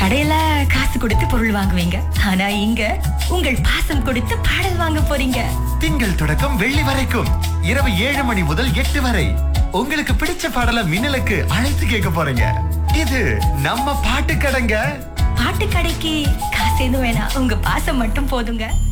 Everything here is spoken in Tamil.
கடையில காசு கொடுத்து பொருள் வாங்குவீங்க, ஆனா இங்க உங்கள் பாசம் கொடுத்து பாடல் வாங்க போறீங்க. திங்கள் தொடக்கம் வெள்ளி வரைக்கும் இரவு 7 மணி முதல் 8 வரை உங்களுக்கு பிடிச்ச பாடலை மின்னலுக்கு அழைத்து கேட்க போறீங்க. இது நம்ம பாட்டு கடைங்க. பாட்டு கடைக்கு காசு எதுவும் வேணாம், உங்க பாசம் மட்டும் போதுங்க.